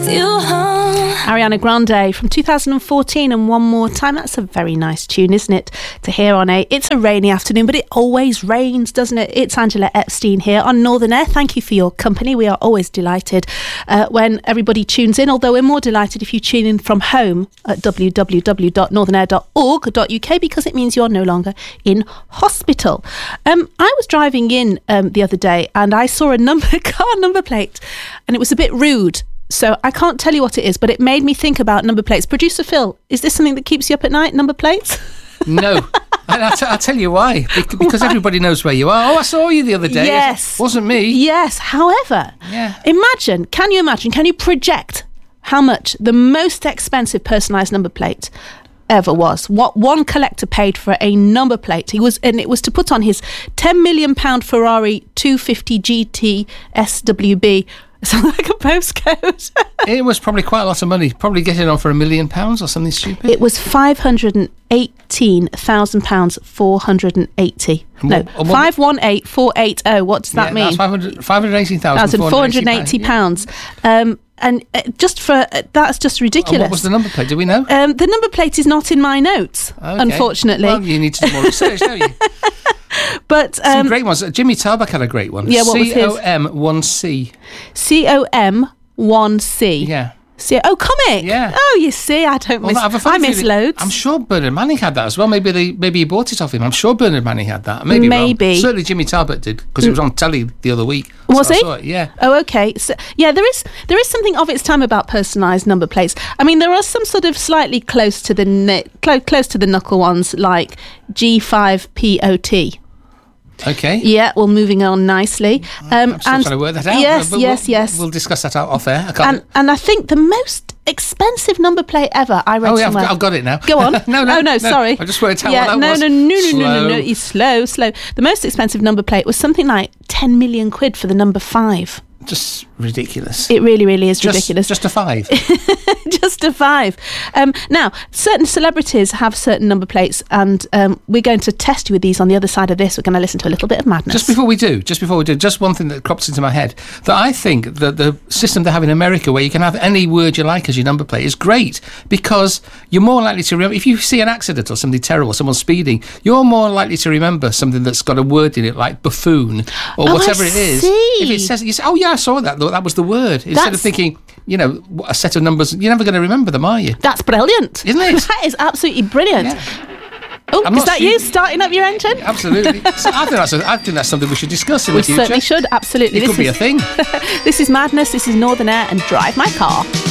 you home. Ariana Grande from 2014 and One More Time. That's a very nice tune, isn't it, to hear on it's a rainy afternoon, but it always rains, doesn't it? It's Angela Epstein here on Northern Air. Thank you for your company. We are always delighted when everybody tunes in, although we're more delighted if you tune in from home at www.northernair.org.uk, because it means you're no longer in hospital. I was driving in the other day and I saw a car number plate, and it was a bit rude. So I can't tell you what it is, but it made me think about number plates. Producer Phil, is this something that keeps you up at night, number plates? No. I'll tell you why. Because everybody knows where you are. Oh, I saw you the other day. Yes. It wasn't me. Yes. However, can you project how much the most expensive personalised number plate ever was? What one collector paid for a number plate? It was to put on his £10 million Ferrari 250 GT SWB. Sounds like a postcode. It was probably quite a lot of money. Probably getting on for £1 million or something stupid. It was £518,000, 480. No, 518,480. What does that mean? That's £518,480. And that's just ridiculous. And what was the number plate? Do we know? The number plate is not in my notes, unfortunately. Well, you need to do more research, don't you? But some great ones. Jimmy Tarbuck had a great one. Yeah, what was his? COM1C. COM1C. Yeah. Comic. Yeah. Oh, you see, I miss loads. I'm sure Bernard Manning had that as well. Maybe he bought it off him. I'm sure Bernard Manning had that. Maybe. Wrong. Certainly Jimmy Talbot did, because it was on telly the other week. Was he? Yeah. Oh, okay. So, yeah, there is something of its time about personalised number plates. I mean, there are some sort of slightly close to the knuckle ones, like G5POT. Okay. Yeah, well, moving on nicely. I'm still trying to work that out. Yes. We'll discuss that out off air. And I think the most expensive number plate ever, I read somewhere. I've got it now. Go on. No, sorry. I just worked out what that was. No. It's slow. The most expensive number plate was something like 10 million quid for the number 5. Just ridiculous. It really, really is ridiculous. Just a 5. Just a 5. Now, certain celebrities have certain number plates, and we're going to test you with these on the other side of this. We're going to listen to a little bit of madness. Just before we do, just one thing that crops into my head, that I think that the system they have in America, where you can have any word you like as your number plate, is great, because you're more likely to remember, if you see an accident or something terrible, someone speeding, you're more likely to remember something that's got a word in it, like buffoon, or whatever it is. If it says, you say, oh yeah, I saw that, that was the word. Instead of thinking, a set of numbers, you're never going to remember them, are you? That's brilliant. Isn't it? That is absolutely brilliant. Yeah. Oh, is that you starting up your engine? Absolutely. So I think that's something we should discuss in the future. We certainly should, absolutely. It could be a thing. This is Madness, this is Northern Air, and Drive My Car.